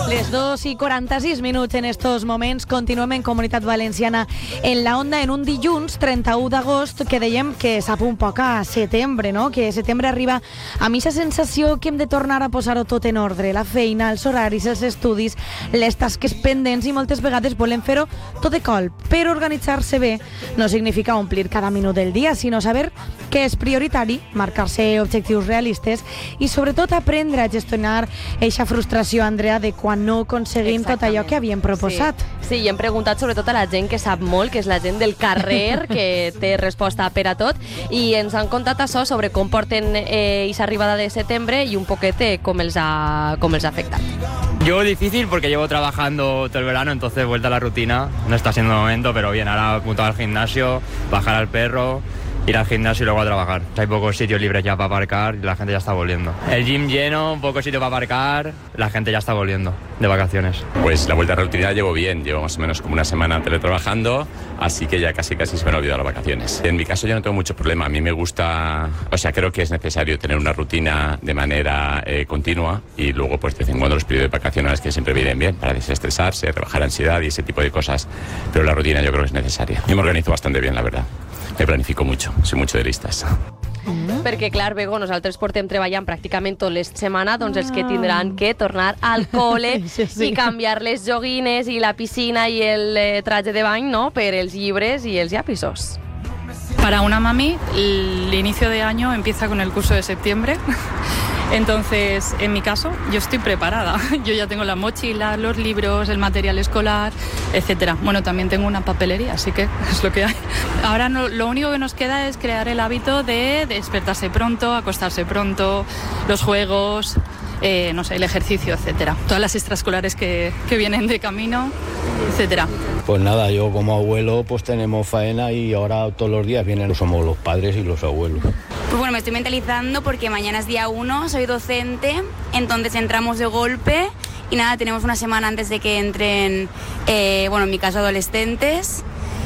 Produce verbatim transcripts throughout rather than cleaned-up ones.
Les dos i quaranta-sis minuts en estos moments. Continuem en Comunitat Valenciana en la onda en un dilluns trenta-u d'agost que dèiem que sap un poc a setembre, no? Que setembre arriba a mi aquesta sensació que hem de tornar a posar-ho tot en ordre, la feina, els horaris, els estudis, les tasques pendents, i moltes vegades volem fer-ho tot de colp. Però organitzar-se bé no significa omplir cada minut del dia, sinó saber què és prioritari, marcar-se objectius realistes i sobretot aprendre a gestionar eixa frustració, Andrea, de quan no aconseguim tot allò que havíem proposat. Sí. sí, i hem preguntat sobretot a la gent que sap molt, que és la gent del carrer, que té resposta per a tot, i ens han contat això sobre com porten eixa eh, arribada de setembre i un poquet eh, com els ha, com els ha afectat. Yo difícil porque llevo trabajando todo el verano, entonces vuelta a la rutina, no está siendo el momento, pero bien, ahora apuntado al gimnasio, bajar al perro, ir al gimnasio y luego a trabajar. Hay pocos sitios libres ya para aparcar y la gente ya está volviendo. El gym lleno, poco sitio para aparcar, la gente ya está volviendo de vacaciones. Pues la vuelta a la rutina llevo bien, llevo más o menos como una semana teletrabajando, así que ya casi casi se me han olvidado las vacaciones. En mi caso yo no tengo mucho problema, a mí me gusta, o sea, creo que es necesario tener una rutina de manera eh, continua y luego pues de vez en cuando los periodos de vacaciones que siempre vienen bien para desestresarse, rebajar ansiedad y ese tipo de cosas, pero la rutina yo creo que es necesaria. Yo me organizo bastante bien, la verdad. Me planifico mucho, soy mucho de listas. Mm. Perquè, clar, Bego, nosaltres portem treballant pràcticament tot les setmanes, doncs els que tindran que tornar al cole sí, sí. i canviar les joguines i la piscina i el eh, traje de bany, ¿no?, per els llibres i els llapisos. Para una mami, el inicio de año empieza con el curso de septiembre. Entonces, en mi caso, yo estoy preparada. Yo ya tengo la mochila, los libros, el material escolar, etcétera. Bueno, también tengo una papelería, así que es lo que hay. Ahora no, lo único que nos queda es crear el hábito de despertarse pronto, acostarse pronto, los juegos, eh, no sé, el ejercicio, etcétera. Todas las extraescolares que, que vienen de camino, etcétera. Pues nada, yo como abuelo pues tenemos faena y ahora todos los días vienen, somos los padres y los abuelos. Pues bueno, me estoy mentalizando porque mañana es día uno, soy docente, entonces entramos de golpe y nada, tenemos una semana antes de que entren, eh, bueno, en mi caso adolescentes,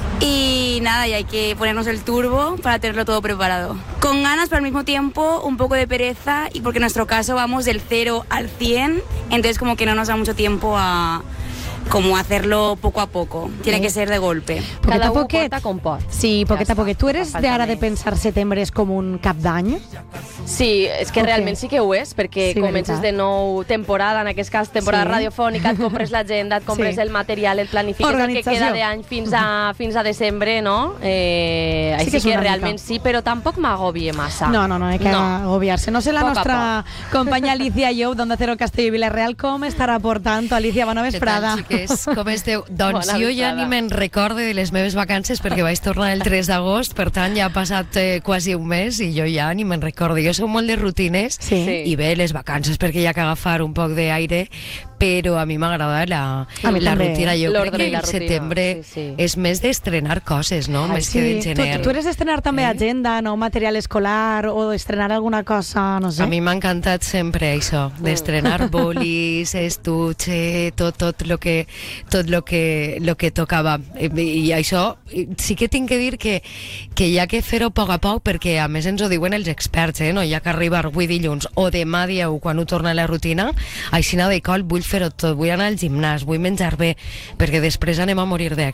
y nada, y hay que ponernos el turbo para tenerlo todo preparado. Con ganas, pero al mismo tiempo un poco de pereza, y porque en nuestro caso vamos del cero al cien, entonces como que no nos da mucho tiempo a... como hacerlo poco a poco, tiene que ser de golpe. Cada un porta com pot. Sí, poquet a poquet. Tu eres d'ara de pensar setembre és com un cap d'any? Sí, és que okay. realment sí que ho és, perquè sí, comences veritat. de nou temporada, en aquest cas temporada sí. radiofònica, et compres l'agenda, et compres sí. el material, el planifiques el que queda d'any fins a, fins a desembre, no? Eh, sí, que, sí que realment mica. sí, però tampoc m'agobie massa. No, no, no, hay que no. agobiarse. No sé la poc nostra companya Alicia Jou, d'Onda Cero Castelló i Vila-real, com estarà portant. Alicia, bona vesprada. Com esteu? Doncs Bona jo ja ni me'n recorde de les meves vacances perquè vaig tornar el tres d'agost, per tant ja ha passat eh, quasi un mes i jo ja ni me'n recordo. Jo soc molt de rutines sí. i bé, les vacances perquè hi ha que agafar un poc d'aire, però a mi m'agrada la, la rutina. Jo crec que el setembre sí, sí. és més d'estrenar coses, no? Ai, més sí. que de gener. Tu, tu eres d'estrenar també eh? agenda, no? Material escolar o d'estrenar alguna cosa, no sé. A mi m'ha encantat sempre això, d'estrenar bolis, estuche, tot, tot lo que tot lo que, lo que tocava. I, i això sí que tinc que dir que, que hi ha que fer-ho a poc a poc, perquè a més ens ho diuen els experts, eh? No hi ha que arribar avui dilluns o demà dia u quan ho torna a la rutina, així de col, vull fer-ho tot, vull anar al gimnàs, vull menjar bé, perquè després anem a morir de